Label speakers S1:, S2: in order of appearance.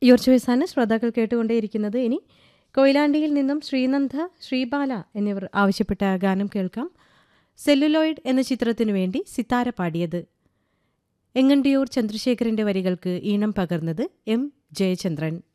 S1: Your ചോയ്സാണ് ശ്രോതാക്കൾ കേട്ടുകൊണ്ടേയിരിക്കുന്നത്. ഇനി കൊയിലാണ്ടിയിൽ നിന്നും ശ്രീനന്ദ, ശ്രീബാല എന്നിവർ ആവശ്യപ്പെട്ട ഗാനം കേൾക്കാം. സെല്ലുലോയിഡ് എന്ന ചിത്രത്തിനു വേണ്ടി സിത്താര പാടിയത്. എങ്ങണ്ടിയൂർ ചന്ദ്രശേഖരന്റെ വരികൾക്ക് ഈണം പകർന്നത് എം ജയചന്ദ്രൻ.